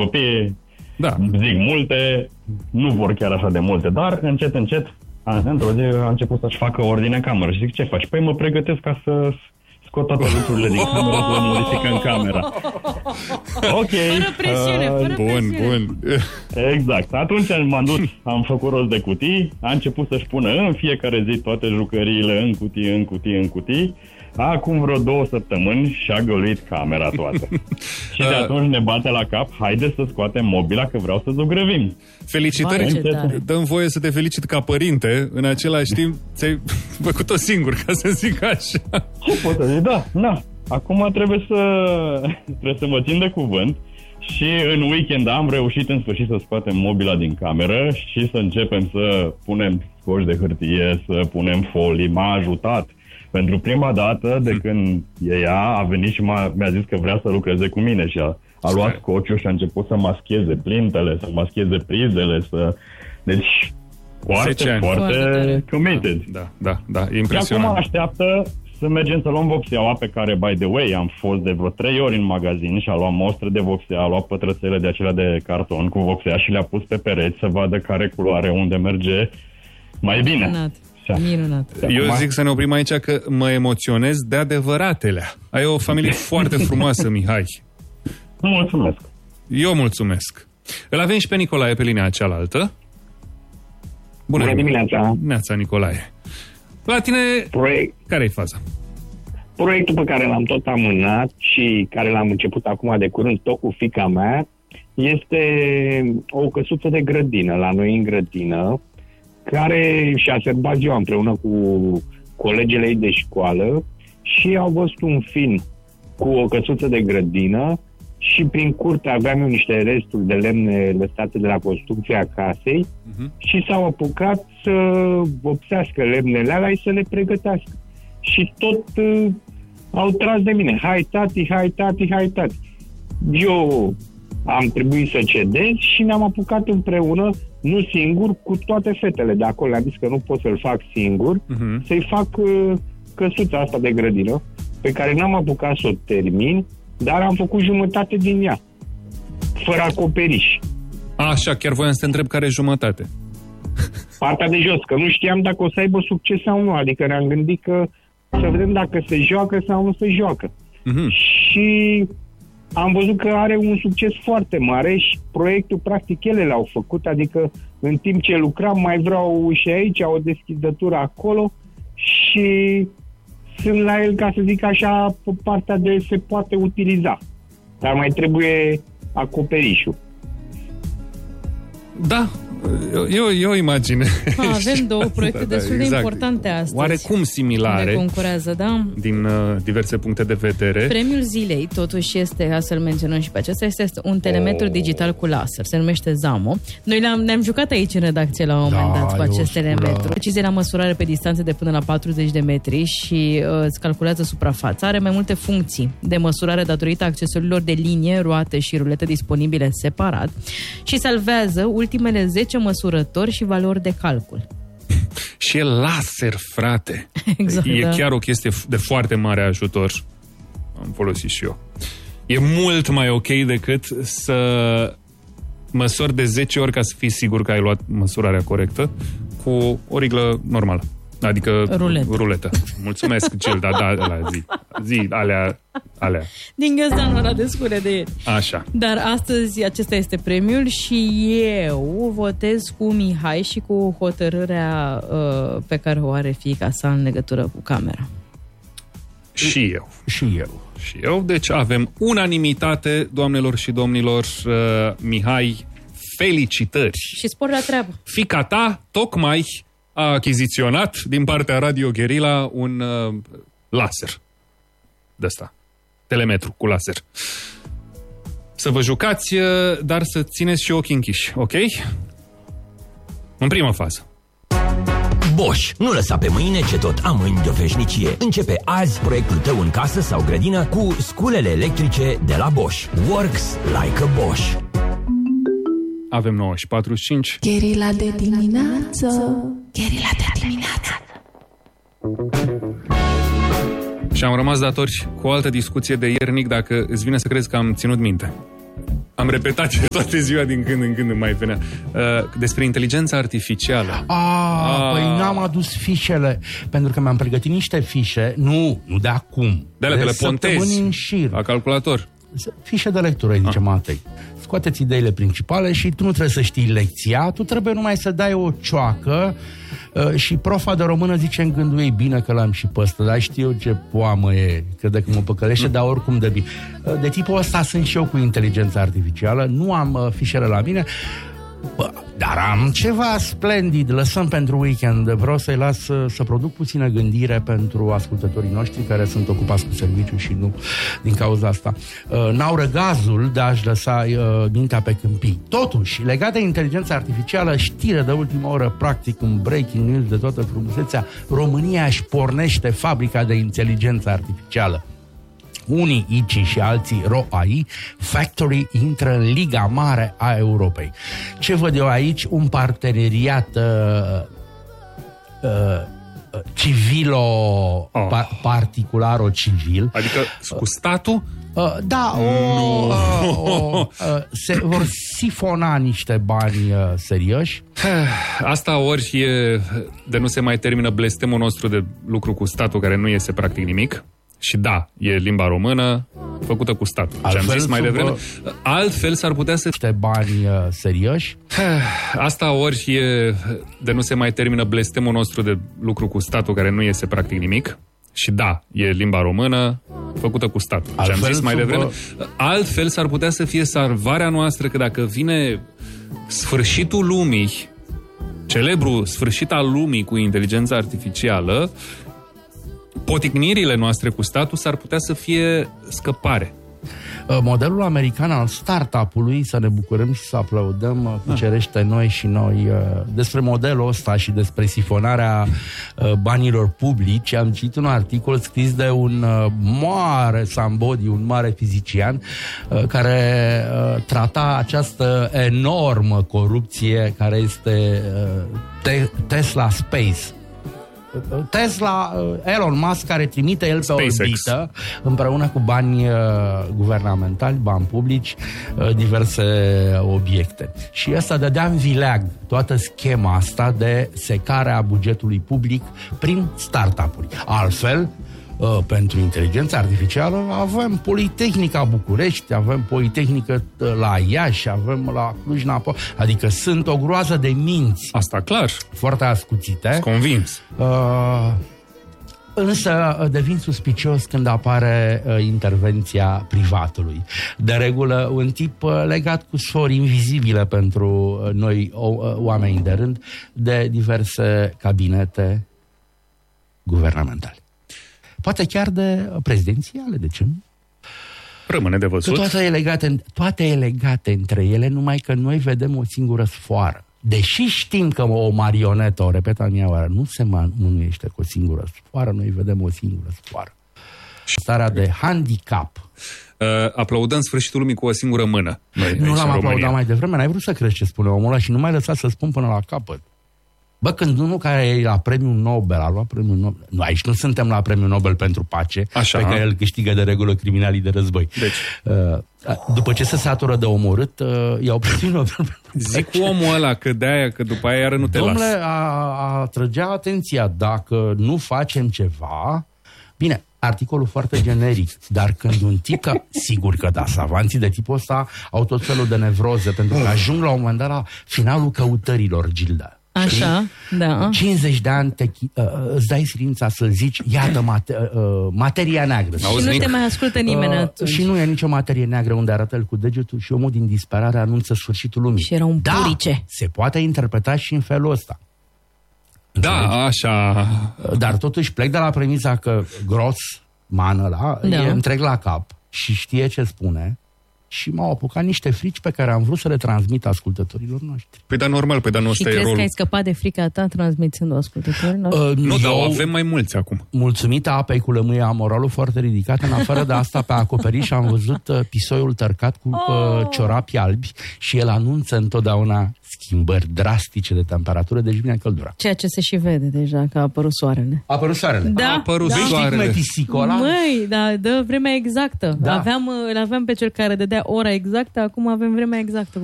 copii, zic multe, nu vor chiar așa de multe, dar încet, într-o zi a început să-și facă ordine în cameră și zic, ce faci? Păi mă pregătesc ca să scot toate lucrurile din cameră, să le modifică în camera. Ok. Fără presiune. Bun. Exact. Atunci m-am dus, am făcut rost de cutii, a început să-și pună în fiecare zi toate jucăriile în cutii. Acum vreo 2 săptămâni și-a găluit camera toată. Și de atunci ne bate la cap, haide să scoatem mobila că vreau să zugrăvim. Felicitări, dă-mi voie să te felicit ca părinte, în același timp ți-ai făcut-o singur, ca să zic așa. Ce pot să zic? Da. Acum trebuie să mă țin de cuvânt și în weekend am reușit în sfârșit să scoatem mobila din cameră și să începem să punem scoși de hârtie, să punem folii. M-a ajutat. Pentru prima dată de când ea a venit și mi-a zis că vrea să lucreze cu mine și a luat scociul și a început să mascheze plintele, să mascheze prizele, Deci, foarte committed. Da, e impresionant. Și acum așteaptă să mergem să luăm vopseaua pe care, by the way, am fost de vreo 3 ori în magazin și a luat mostre de vopsea, a luat pătrățele de acelea de carton cu vopsea și le-a pus pe pereți să vadă care culoare, unde merge mai bine. Minunat. Eu zic să ne oprim aici că mă emoționez de adevăratelea. Ai o familie foarte frumoasă, Mihai. Mulțumesc. Eu mulțumesc. Îl avem și pe Nicolae pe linia cealaltă. Bună dimineața. Neața, Nicolae. La tine, care e faza? Proiectul pe care l-am tot amânat și care l-am început acum de curând tot cu fiica mea este o căsuță de grădină la noi în grădină, care și-a sărbat ziua împreună cu colegele ei de școală și au văzut un film cu o căsuță de grădină și prin curte aveam eu niște resturi de lemne lăsate de la construcția casei și s-au apucat să vopsească lemnele alea și să le pregătească. Și tot au tras de mine. Hai tati. Eu am trebuit să cedez și ne-am apucat împreună, nu singur, cu toate fetele de acolo. Le-am zis că nu pot să-l fac singur, să-i fac căsuța asta de grădină, pe care n-am apucat să o termin, dar am făcut jumătate din ea, fără acoperiș. Așa, chiar voiam să te întreb care e jumătate. Partea de jos, că nu știam dacă o să aibă succes sau nu, adică ne-am gândit că să vedem dacă se joacă sau nu se joacă. Și am văzut că are un succes foarte mare și proiectul, practic, ele l-au făcut, adică în timp ce lucram mai vreau și aici o deschidătură acolo și sunt la el, ca să zic așa, pe partea de se poate utiliza. Dar mai trebuie acoperișul. Da, e o imagine. Avem 2 proiecte destul de importante astăzi. Oarecum similare. Ne concurează, da? Din diverse puncte de vedere. Premiul zilei, totuși, este, să-l menționăm și pe acesta, este un telemetru digital cu laser. Se numește Zamo. Noi ne-am jucat aici în redacție la un moment dat cu acest telemetru. Precizie la măsurare pe distanțe de până la 40 de metri și îți calculează suprafața. Are mai multe funcții de măsurare datorită accesorilor de linie, roate și ruletă disponibile separat și salvează ultimele 10 măsurători și valori de calcul. Și e laser, frate. Exact, e chiar o chestie de foarte mare ajutor. Am folosit și eu. E mult mai ok decât să măsori de 10 ori ca să fii sigur că ai luat măsurarea corectă cu o riglă normală. Adică ruletă. Mulțumesc, Gilda, zi, alea. Din găzdanul ăla de scure de ieri. Așa. Dar astăzi acesta este premiul și eu votez cu Mihai și cu hotărârea pe care o are fiica sa în legătură cu camera. Și eu. Deci avem unanimitate, doamnelor și domnilor. Mihai, felicitări. Și spor la treabă. Fiica ta tocmai a achiziționat din partea Radio Guerilla un laser de ăsta, telemetru cu laser. Să vă jucați, dar să țineți și ochii închiși, ok? În prima fază. Bosch. Nu lăsa pe mâine ce tot amâni de o veșnicie. Începe azi proiectul tău în casă sau grădină cu sculele electrice de la Bosch. Works like a Bosch. Avem 9:45. Guerilla de dimineață. Guerilla de dimineață. Și am rămas datori cu o altă discuție de iernic, dacă îți vine să crezi că am ținut minte. Am repetat toată ziua din când în când îmi mai venea. Despre inteligența artificială. Păi n-am adus fișele, pentru că mi-am pregătit niște fișe, nu de acum. De le pontezi în șir. la calculator. Fișe de lectură, zice Matei. Scoateți ideile principale și tu nu trebuie să știi lecția, tu trebuie numai să dai o cioacă și profa de română zice în gândul ei, bine că l-am și pe ăsta, dar știu ce poamă e, crede că mă păcălește, dar oricum de bine. De tipul ăsta sunt și eu cu inteligența artificială, nu am fișele la mine, dar am ceva splendid, lăsăm pentru weekend. Vreau să-i las să produc puțină gândire pentru ascultătorii noștri care sunt ocupați cu serviciu și nu din cauza asta n-au răgazul de a-și lăsa mintea pe câmpii. Totuși, legat de inteligența artificială, știre de ultimă oră, practic un breaking news de toată frumusețea, România își pornește fabrica de inteligență artificială. Unii ICI și alții ROAI, Factory intră în Liga Mare a Europei. Ce văd eu aici? Un parteneriat civilo-particularo-civil. Adică cu statul? Se vor sifona niște bani serioși. Asta ori e de nu se mai termină blestemul nostru de lucru cu statul, care nu iese practic nimic. Și da, e limba română făcută cu statul. Ce am zis mai devreme. Altfel s-ar putea să... niște bani serioși. Asta ori e de nu se mai termină blestemul nostru de lucru cu statul, care nu iese practic nimic. Și da, e limba română făcută cu statul. Ce am zis mai devreme. Altfel s-ar putea să fie salvarea noastră, că dacă vine sfârșitul lumii, celebru sfârșit al lumii cu inteligența artificială, poticnirile noastre cu statul s-ar putea să fie scăpare. Modelul american al startup-ului, să ne bucurăm și să aplaudăm, cucerește noi și noi. Despre modelul ăsta și despre sifonarea banilor publici am citit un articol scris de un mare somebody, un mare fizician, care trata această enormă corupție care este Tesla Space. Tesla, Elon Musk, care trimite el pe orbită împreună cu bani guvernamentali, bani publici, diverse obiecte. Și ăsta dădea în vileag toată schema asta de secare a bugetului public prin startup-uri. Altfel, pentru inteligența artificială avem Politehnica București, avem Politehnică la Iași, avem la Cluj-Napoca, adică sunt o groază de minți. Asta clar. Foarte ascuțite. Sunt convins. Însă devin suspicios când apare intervenția privatului. De regulă, un tip legat cu sfori invizibile pentru noi oamenii de rând, de diverse cabinete guvernamentale. Poate chiar de prezidențiale, de ce nu? Rămâne de văzut. Toate legate între ele, numai că noi vedem o singură sfoară. Deși știm că o marionetă, o repet a oară, nu se mânuiește cu o singură sfoară, noi vedem o singură sfoară. Starea de handicap. Aplaudăm sfârșitul lumii cu o singură mână. Nu l-am aplaudat mai devreme, n-ai vrut să crezi ce spune omul ăla și nu mai lăsat să spun până la capăt. Bă, când unul care e la premiul Nobel, a luat premiul Nobel... Nu, aici nu suntem la premiul Nobel pentru pace, așa, pe care îl câștigă de regulă criminalii de răzbăi. Deci. După ce se satură de omorât, iau premiul Nobel. Zic cu omul ăla că de-aia, că după aia iară nu te las. Dom'le, atrăgea atenția, dacă nu facem ceva... Bine, articolul foarte generic, dar când un tip, sigur că da, savanții de tipul ăsta au tot felul de nevroze, pentru că ajung la un moment dat la finalul căutărilor, Gilda. Așa, da. 50 de ani îți dai silința să zici, iată materia neagră. Și nu te mai ascultă nimeni atunci. Și nu e nicio materie neagră unde arată el cu degetul și omul din disperare anunță sfârșitul lumii. Și era un purice. Se poate interpreta și în felul ăsta. Da, așa. Dar totuși plec de la premisa că Grossman ăla e întreg la cap și știe ce spune. Și m-au apucat niște frici pe care am vrut să le transmit ascultătorilor noștri. Păi da, normal, păi da, nu ăsta e rolul. Și crezi că ai scăpat de frica ta transmițând-o ascultătorilor noștri? Nu, dar avem mai mulți acum. Mulțumită apei cu lămâie, am moralul foarte ridicat. În afară de asta, pe acoperiș am văzut pisoiul tărcat cu ciorapi albi și el anunță întotdeauna schimbări drastice de temperatură, deci vine căldura. Ceea ce se și vede deja, că a apărut soarele. A apărut soarele? Da. A apărut soarele. Măi, da, dă vremea exactă. Da. Îl aveam pe cel care dădea ora exactă, acum avem vremea exactă.